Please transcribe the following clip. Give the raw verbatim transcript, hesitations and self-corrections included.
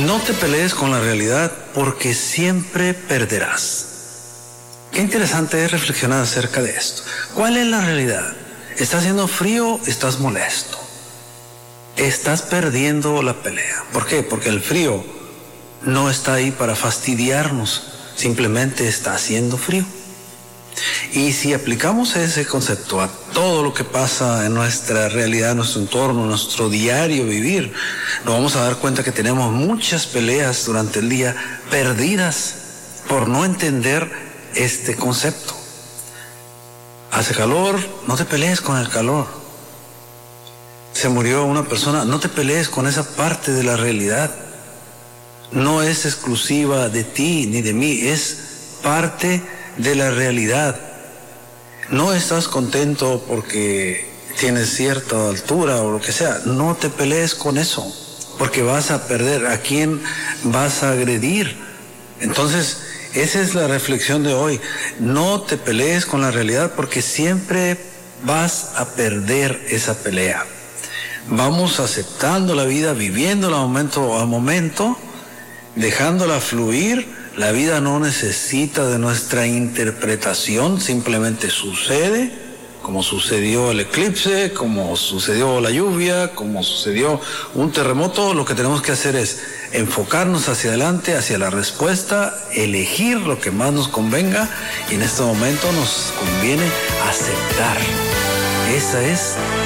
No te pelees con la realidad porque siempre perderás. Qué interesante es reflexionar acerca de esto. ¿Cuál es la realidad? ¿Está haciendo frío? ¿Estás molesto? Estás perdiendo la pelea. ¿Por qué? Porque el frío no está ahí para fastidiarnos, simplemente está haciendo frío. Y si aplicamos ese concepto a todo lo que pasa en nuestra realidad, en nuestro entorno, en nuestro diario vivir, nos vamos a dar cuenta que tenemos muchas peleas durante el día perdidas por no entender este concepto. Hace calor, no te pelees con el calor. Se murió una persona, no te pelees con esa parte de la realidad. No es exclusiva de ti ni de mí, es parte de la realidad. No estás contento porque tienes cierta altura o lo que sea, no te pelees con eso, porque vas a perder. ¿A quién vas a agredir? Entonces, esa es la reflexión de hoy. No te pelees con la realidad porque siempre vas a perder esa pelea. Vamos aceptando la vida, viviéndola momento a momento, dejándola fluir. La vida no necesita de nuestra interpretación, simplemente sucede, como sucedió el eclipse, como sucedió la lluvia, como sucedió un terremoto. Lo que tenemos que hacer es enfocarnos hacia adelante, hacia la respuesta, elegir lo que más nos convenga, y en este momento nos conviene aceptar. Esa es